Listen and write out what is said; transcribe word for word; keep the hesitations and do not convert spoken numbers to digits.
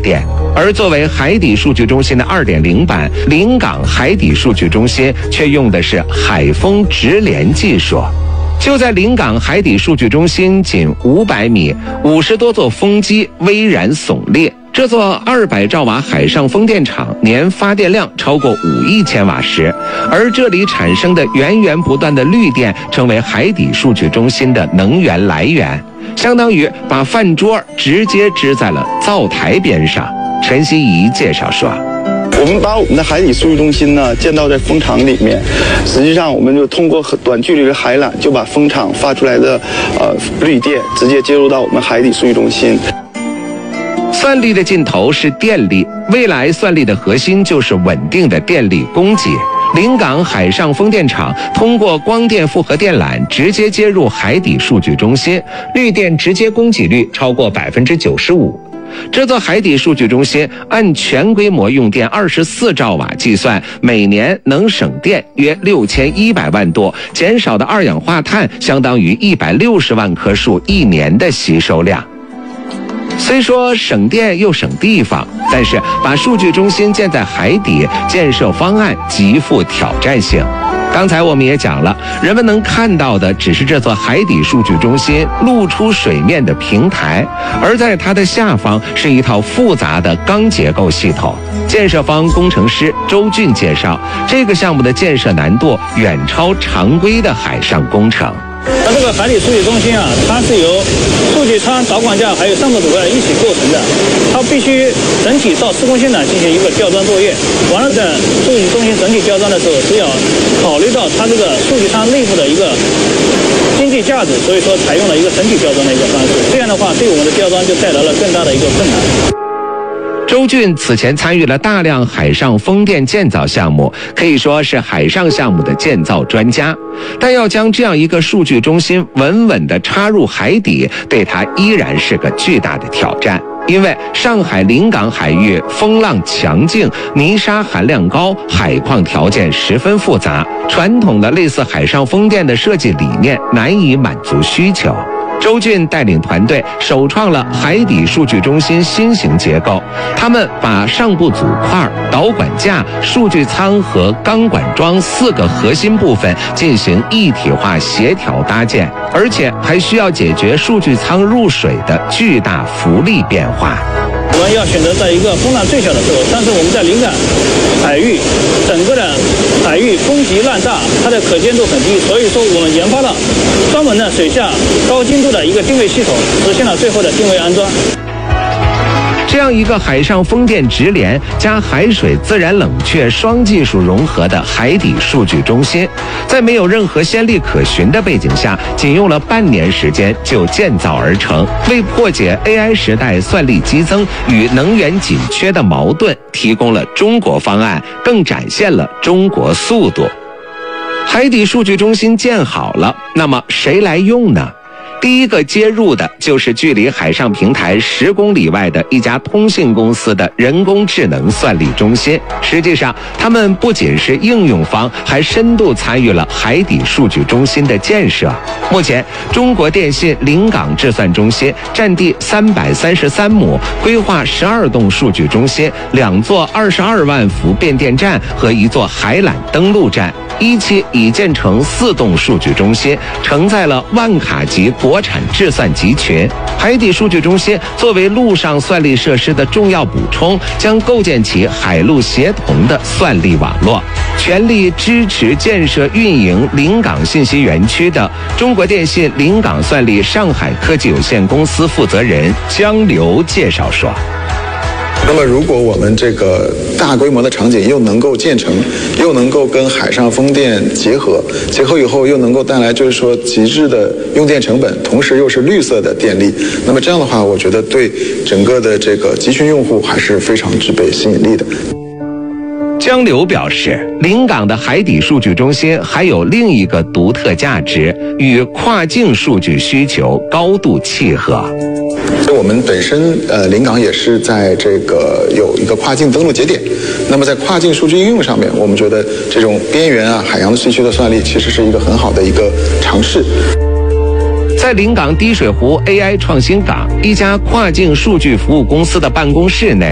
电。而作为海底数据中心的 二点零 版，临港海底数据中心却用的是海风直连技术。就在临港海底数据中心仅五百米，五十多座风机巍然耸立。这座二百兆瓦海上风电场年发电量超过五亿千瓦时，而这里产生的源源不断的绿电成为海底数据中心的能源来源，相当于把饭桌直接支在了灶台边上。陈希怡介绍说， 我们把我们的海底数据中心呢建到在风场里面，实际上我们就通过短距离的海缆，就把风场发出来的呃绿电直接接入到我们海底数据中心。 算力的尽头是电力，未来算力的核心就是稳定的电力供给。临港海上风电场通过光电复合电缆直接接入海底数据中心，绿电直接供给率超过百分之九十五。这座海底数据中心按全规模用电二十四兆瓦计算，每年能省电约六千一百万度，减少的二氧化碳相当于一百六十万棵树一年的吸收量。虽说省电又省地方，但是把数据中心建在海底，建设方案极富挑战性。刚才我们也讲了，人们能看到的只是这座海底数据中心露出水面的平台，而在它的下方是一套复杂的钢结构系统。建设方工程师周俊介绍，这个项目的建设难度远超常规的海上工程。 它这个海底数据中心啊，它是由数据舱、导管架还有上座组件一起构成的。它必须整体到施工现场进行一个吊装作业。完了在数据中心整体吊装的时候，是要考虑到它这个数据舱内部的一个经济价值，所以说采用了一个整体吊装的一个方式。这样的话，对我们的吊装就带来了更大的一个困难。 周俊此前参与了大量海上风电建造项目，可以说是海上项目的建造专家。但要将这样一个数据中心稳稳地插入海底，对他依然是个巨大的挑战。因为上海临港海域风浪强劲，泥沙含量高，海况条件十分复杂，传统的类似海上风电的设计理念难以满足需求。周俊带领团队首创了海底数据中心新型结构，他们把上部组块、导管架、数据舱和钢管桩四个核心部分进行一体化协调搭建，而且还需要解决数据舱入水的巨大浮力变化。 我们要选择在一个风浪最小的时候，但是我们在临港海域整个的海域风急浪大，它的可见度很低，所以说我们研发了专门的水下高精度的一个定位系统，实现了最后的定位安装。 这样一个海上风电直连加海水自然冷却双技术融合的海底数据中心，在没有任何先例可循的背景下，仅用了半年时间就建造而成，为破解 A I 时代算力激增与能源紧缺的矛盾提供了中国方案，更展现了中国速度。海底数据中心建好了，那么谁来用呢？第一个接入的就是距离海上平台十公里外的一家通信公司的人工智能算力中心。实际上，他们不仅是应用方，还深度参与了海底数据中心的建设。目前，中国电信临港智算中心占地三百三十三亩，规划十二栋数据中心、两座二十二万伏变电站和一座海缆登陆站。一期已建成四栋数据中心，承载了万卡级国产智算集群。海底数据中心作为陆上算力设施的重要补充，将构建起海陆协同的算力网络。全力支持建设运营临港信息园区的中国电信临港算力上海科技有限公司负责人江流介绍说， 那么如果我们这个大规模的场景又能够建成，又能够跟海上风电结合，结合以后又能够带来就是说极致的用电成本，同时又是绿色的电力，那么这样的话，我觉得对整个的这个集群用户还是非常具备吸引力的。 江流表示，临港的海底数据中心还有另一个独特价值，与跨境数据需求高度契合。 所以我们本身呃临港也是在这个有一个跨境登陆节点，那么在跨境数据应用上面，我们觉得这种边缘啊海洋地区的算力其实是一个很好的一个尝试。 在临港滴水湖 A I 创新港，一家跨境数据服务公司的办公室内，